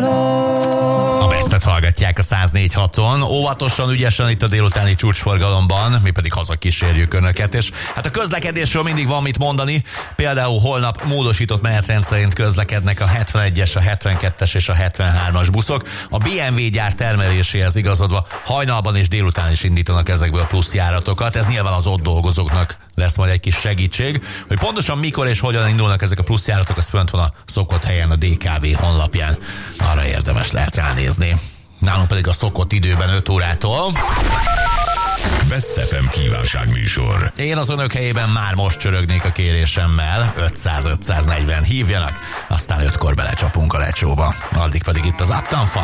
A Bestet hallgatják a 104.6-on. Óvatosan, ügyesen itt a délutáni csúcsforgalomban, mi pedig hazakísérjük önöket. És hát a közlekedésről mindig van mit mondani. Például holnap módosított menetrend szerint közlekednek a 71-es, a 72-es és a 73-as buszok. A BMW gyár termeléséhez igazodva hajnalban és délután is indítanak ezekből a plusz járatokat. Ez nyilván az ott dolgozóknak lesz majd egy kis segítség. Hogy pontosan mikor és hogyan indulnak ezek a plusz járatok, az fönt van a szokott helyen a DKV honlapján. Arra érdemes lehet ránézni. Nálunk pedig a szokott időben 5 órától. Best FM kívánságműsor. Én az önök helyében már most csörögnék a kérésemmel. 500-540 hívjanak, aztán 5-kor belecsapunk a lecsóba. Addig pedig itt az Uptown Funk.